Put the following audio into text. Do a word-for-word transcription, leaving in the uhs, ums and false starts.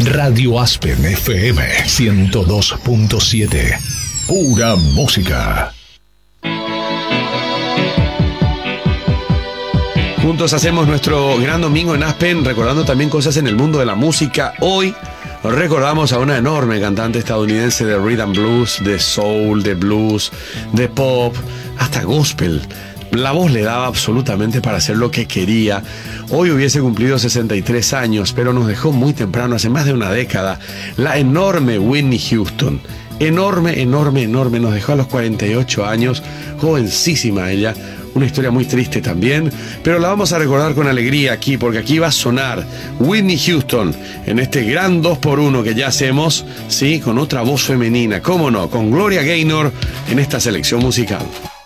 Radio Aspen F M ciento dos punto siete. Pura música. Juntos hacemos nuestro gran domingo en Aspen, recordando también cosas en el mundo de la música. Hoy recordamos a una enorme cantante estadounidense de rhythm blues, de soul, de blues, de pop, hasta gospel. La voz le daba absolutamente para hacer lo que quería. Hoy hubiese cumplido sesenta y tres años, pero nos dejó muy temprano, hace más de una década, la enorme Whitney Houston. Enorme, enorme, enorme. Nos dejó a los cuarenta y ocho años, jovencísima ella. Una historia muy triste también, pero la vamos a recordar con alegría aquí, porque aquí va a sonar Whitney Houston en este gran dos por uno que ya hacemos, sí, con otra voz femenina, cómo no, con Gloria Gaynor en esta selección musical.